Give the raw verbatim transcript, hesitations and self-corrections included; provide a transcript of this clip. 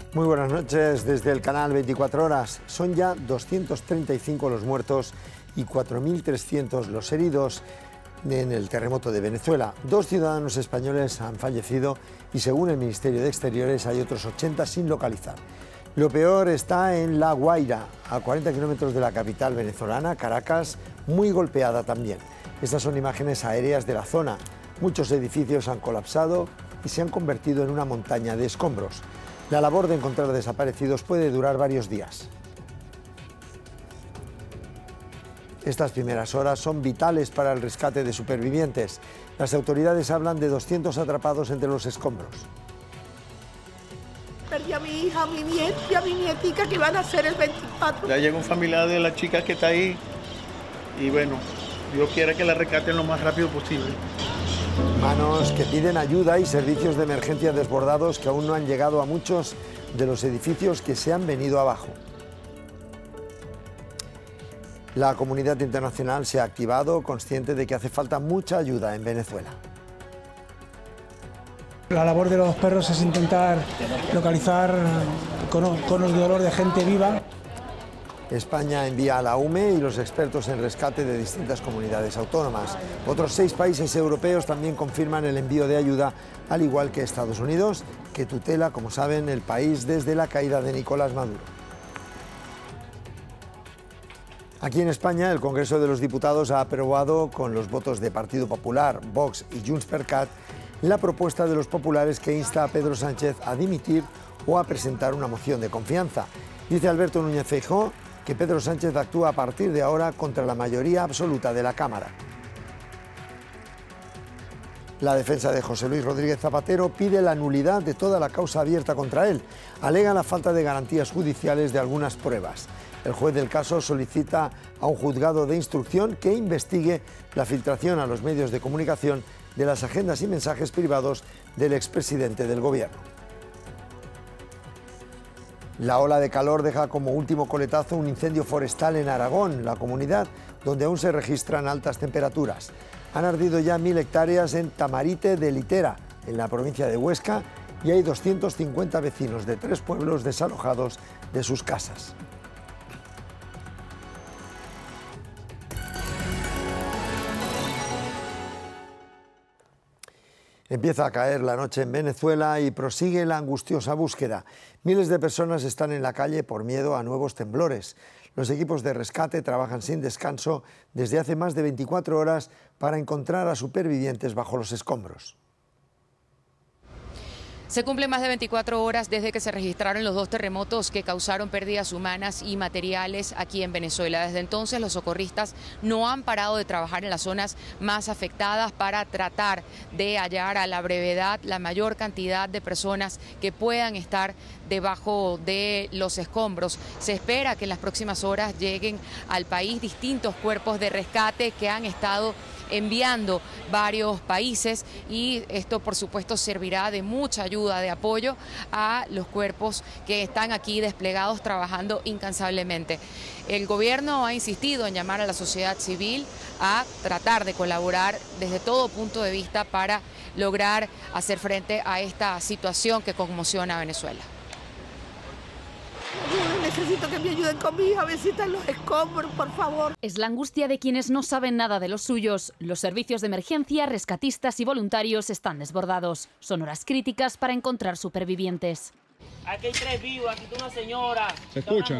Muy buenas noches desde el canal veinticuatro horas. Son ya doscientos treinta y cinco los muertos y cuatro mil trescientos los heridos en el terremoto de Venezuela. Dos ciudadanos españoles han fallecido y según el Ministerio de Exteriores hay otros ochenta sin localizar. Lo peor está en La Guaira, a cuarenta kilómetros de la capital venezolana, Caracas, muy golpeada también. Estas son imágenes aéreas de la zona. Muchos edificios han colapsado y se han convertido en una montaña de escombros. La labor de encontrar desaparecidos puede durar varios días. Estas primeras horas son vitales para el rescate de supervivientes. Las autoridades hablan de doscientos atrapados entre los escombros. Perdí a mi hija, a mi nieta y a mi nietica que van a ser el veinticuatro. Ya llega un familiar de la chica que está ahí y bueno, Dios quiera que la rescaten lo más rápido posible. Manos que piden ayuda y servicios de emergencia desbordados que aún no han llegado a muchos de los edificios que se han venido abajo. La comunidad internacional se ha activado, consciente de que hace falta mucha ayuda en Venezuela. La labor de los perros es intentar localizar conos de olor de gente viva. España envía a la U M E y los expertos en rescate de distintas comunidades autónomas. Otros seis países europeos también confirman el envío de ayuda, al igual que Estados Unidos, que tutela, como saben, el país desde la caída de Nicolás Maduro. Aquí en España, el Congreso de los Diputados ha aprobado, con los votos de Partido Popular, Vox y Junts per Cat, la propuesta de los populares que insta a Pedro Sánchez a dimitir o a presentar una moción de confianza. Dice Alberto Núñez Feijóo que Pedro Sánchez actúa a partir de ahora contra la mayoría absoluta de la Cámara. La defensa de José Luis Rodríguez Zapatero pide la nulidad de toda la causa abierta contra él. Alega la falta de garantías judiciales de algunas pruebas. El juez del caso solicita a un juzgado de instrucción que investigue la filtración a los medios de comunicación de las agendas y mensajes privados del expresidente del gobierno. La ola de calor deja como último coletazo un incendio forestal en Aragón, la comunidad donde aún se registran altas temperaturas. Han ardido ya mil hectáreas en Tamarite de Litera, en la provincia de Huesca, y hay doscientos cincuenta vecinos de tres pueblos desalojados de sus casas. Empieza a caer la noche en Venezuela y prosigue la angustiosa búsqueda. Miles de personas están en la calle por miedo a nuevos temblores. Los equipos de rescate trabajan sin descanso desde hace más de veinticuatro horas para encontrar a supervivientes bajo los escombros. Se cumplen más de veinticuatro horas desde que se registraron los dos terremotos que causaron pérdidas humanas y materiales aquí en Venezuela. Desde entonces los socorristas no han parado de trabajar en las zonas más afectadas para tratar de hallar a la brevedad la mayor cantidad de personas que puedan estar debajo de los escombros. Se espera que en las próximas horas lleguen al país distintos cuerpos de rescate que han estado enviando varios países y esto por supuesto servirá de mucha ayuda, de apoyo a los cuerpos que están aquí desplegados trabajando incansablemente. El gobierno ha insistido en llamar a la sociedad civil a tratar de colaborar desde todo punto de vista para lograr hacer frente a esta situación que conmociona a Venezuela. Necesito que me ayuden con mi hija, a ver si están los escombros, por favor. Es la angustia de quienes no saben nada de los suyos. Los servicios de emergencia, rescatistas y voluntarios están desbordados. Son horas críticas para encontrar supervivientes. Aquí hay tres vivos, aquí está una señora. Se escucha.